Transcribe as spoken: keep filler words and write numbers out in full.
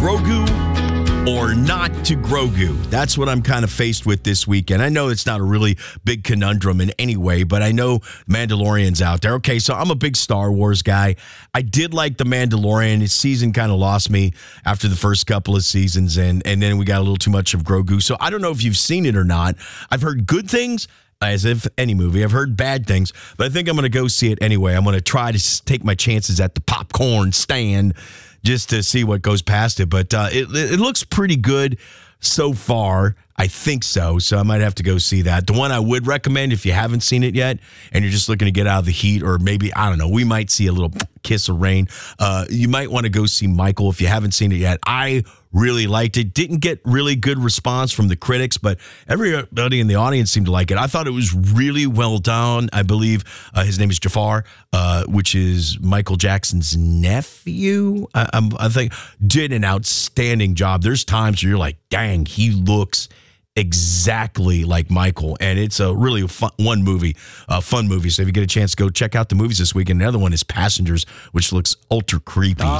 Grogu or not to Grogu? That's what I'm kind of faced with this weekend. I know it's not a really big conundrum in any way, but I know Mandalorian's out there. Okay, so I'm a big Star Wars guy. I did like The Mandalorian. His season kind of lost me after the first couple of seasons, and, and then we got a little too much of Grogu. So I don't know if you've seen it or not. I've heard good things, as if any movie. I've heard bad things, but I think I'm going to go see it anyway. I'm going to try to take my chances at the popcorn stand just to see what goes past it. But uh, it, it looks pretty good so far. I think so. So I might have to go see that. The one I would recommend, if you haven't seen it yet and you're just looking to get out of the heat, or maybe, I don't know, we might see a little kiss of rain. Uh, you might want to go see Michael if you haven't seen it yet. I really liked it. Didn't get really good response from the critics, but everybody in the audience seemed to like it. I thought it was really well done. I believe uh, his name is Jafar, uh, which is Michael Jackson's nephew. I, I'm, I think did an outstanding job. There's times where you're like, dang, he looks exactly like Michael, and it's a really fun one movie, a fun movie. So if you get a chance, go check out the movies this weekend. Another one is Passengers, which looks ultra creepy.